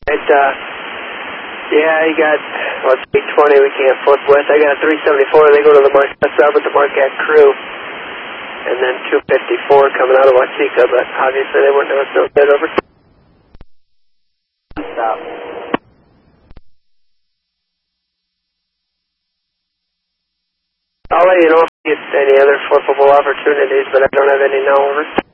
Right, yeah, you got, 320 we can't flip with. I got a 374, they go to the Marquette sub with the Marquette crew. And then 254 coming out of Watsika, but obviously they weren't doing so good over. Stop. I'll let you know if you get any other flippable opportunities, but I don't have any now, over.